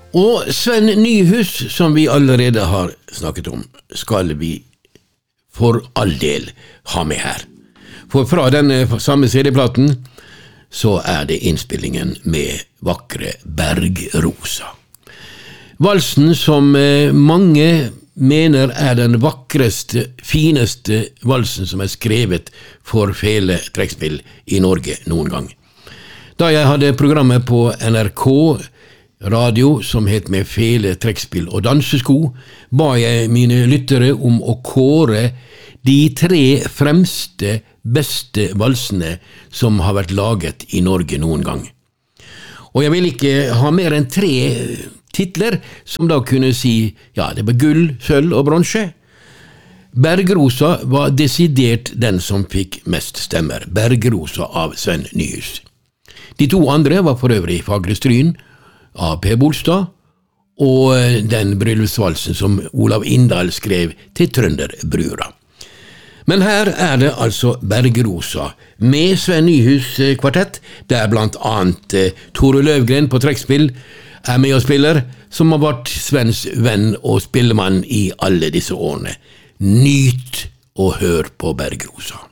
Og Sven Nyhus, som vi allerede har snakket om, skal vi for all del ha med her. For fra denne samme CD-platen så det innspillingen med vakre Bergrosa. Valsen som mange mener den vakreste, fineste valsen som skrevet for fele trekkspill i Norge noen gang. Da jeg hadde programmet på NRK radio som het Med fele trekkspill og dansesko, ba jeg mine lyttere om å kåre de 3 fremste, beste valsene som har vært laget i Norge noen gang. Og jeg vil ikke ha mer enn 3 titler, som da kunne si, ja, det var gull, sølv og bronse. Bergrosa var desidert den som fikk mest stemmer, Bergrosa av Sven Nyhus. De 2 andre var for øvrig Fagre Stryn av P. Bolstad, og den bryllupsvalsen som Olav Indahl skrev til Trønderbrura. Men her det altså Bergrosa, med Sven Nyhus kvartett, der blant annet Tore Løvgren på trekkspill med og spiller, som har vært Svens venn og spillemann i alle disse årene. Nyt og hør på Bergrosa.